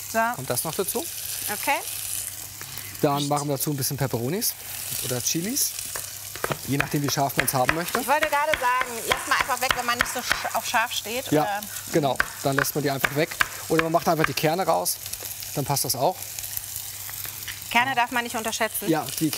So. Kommt das noch dazu. Okay. Dann machen wir dazu ein bisschen Peperonis oder Chilis. Je nachdem, wie scharf man es haben möchte. Ich wollte gerade sagen, lass mal einfach weg, wenn man nicht so auf scharf steht. Ja, oder? genau. Dann lässt man die einfach weg. Oder man macht einfach die Kerne raus. Dann passt das auch. Kerne darf man nicht unterschätzen. Ja, die